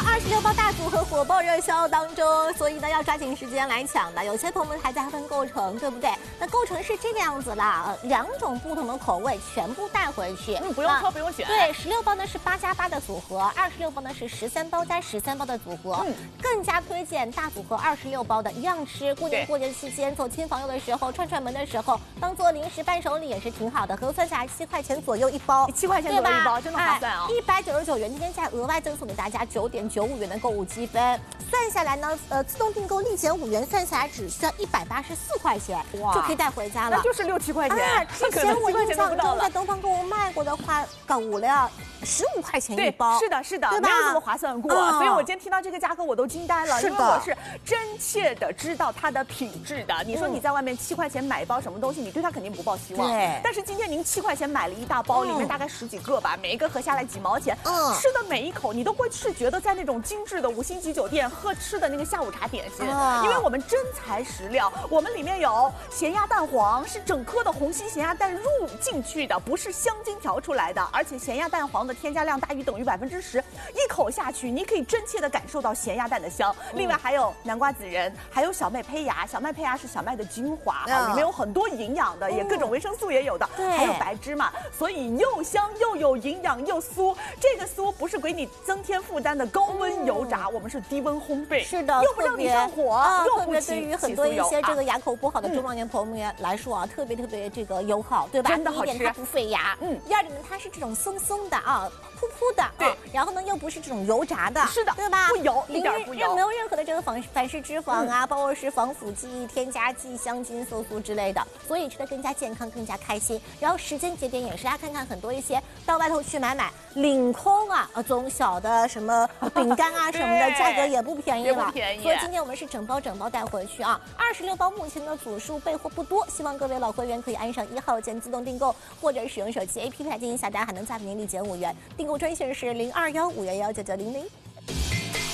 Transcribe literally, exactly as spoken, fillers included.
二十六包大组合火爆热销当中，所以呢要抓紧时间来抢的。有些朋友们还在问构成，对不对？那构成是这个样子啦，呃，两种不同的口味全部带回去， 嗯，不用挑，不用选。 对，十六包呢是八加八的组合，二十六包呢是十三包加十三包的组合。嗯，更加推荐大组合二十六包的，一样吃。过年过节期间走亲朋友的时候，串串门的时候，当做零食伴手礼也是挺好的。核算下来七块钱左右一包， 七块钱左右一包，真的划算哦。 一百九十九元，今天再额外赠送给大家九点九五元的购物积分，算下来呢，呃，自动订购立减五元，算下来只需要一百八十四块钱，哇，就可以带回家了， 那就是六七块钱。 啊，之前我印象中在东方购物卖过的话，搞五了十五块钱一包， 是的，是的， 对吧？ 没有这么划算过，嗯、所以我今天听到这个价格我都惊呆了， 是因为我是真切的知道它的品质的。你说你在外面七块钱买一包什么东西，你对它肯定不抱希望。 对。 但是今天您七块钱买了一大包，里面大概十几个吧，每一个合下来几毛钱，嗯，吃的每一口你都会是觉得在那种精致的五星级酒店喝吃的那个下午茶点心，因为我们真材实料，我们里面有咸鸭蛋黄，是整颗的红心咸鸭蛋入进去的，不是香精调出来的，而且咸鸭蛋黄的添加量大于等于百分之十，一口下去你可以真切的感受到咸鸭蛋的香。另外还有南瓜籽仁，还有小麦胚芽，小麦胚芽是小麦的精华，啊，里面有很多营养的，也各种维生素也有的，还有白芝麻，所以又香又有营养又酥。这个酥不是给你增添负担的高温油炸，我们是低温烘焙， 是的， 又不让你上火， 啊， 又特别对于很多一些这个牙口不好的中老年朋友们来说啊，特别特别这个友好，对吧？ 真的好吃。 第一点它不费牙，嗯，第二点呢它是这种松松的啊，扑扑的， 对， 然后呢又不是这种油炸的， 是的， 对吧？ 不油，一点不油， 没有任何的这个反反式脂肪啊，包括是防腐剂、添加剂、香精、色素之类的，所以吃的更加健康、更加开心。然后时间节点也是，大家看看很多一些到外头去买买领空啊，呃，这种小的什么饼干啊什么的，价格也不便宜了， 不便宜。 所以今天我们是整包整包带回去啊，二十六包目前的组数备货不多，希望各位老会员可以按上一号键自动订购，或者使用手机 A P P 来进行下单，还能再给您立减五元。订购专线是零二幺五幺幺九九零零。